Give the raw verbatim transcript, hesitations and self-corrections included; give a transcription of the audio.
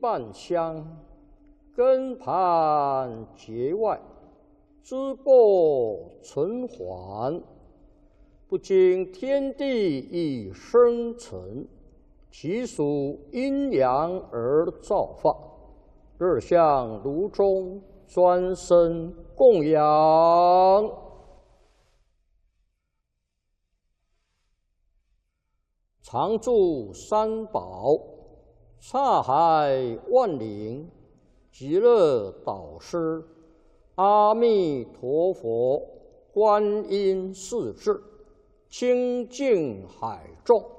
半香，根盘结外，枝末存环。不经天地以生成，其属阴阳而造化。日向炉中，专生供养。常住三宝，刹海万灵，极乐导师，阿弥陀佛，观音世智，清净海众。